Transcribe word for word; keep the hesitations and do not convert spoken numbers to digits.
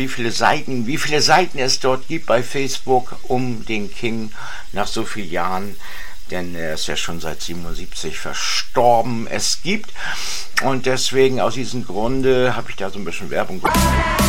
wie viele Seiten, wie viele Seiten es dort gibt bei Facebook um den King nach so vielen Jahren. Denn er ist ja schon seit siebenundsiebzig verstorben. Es gibt. Und deswegen aus diesem Grunde habe ich da so ein bisschen Werbung gemacht.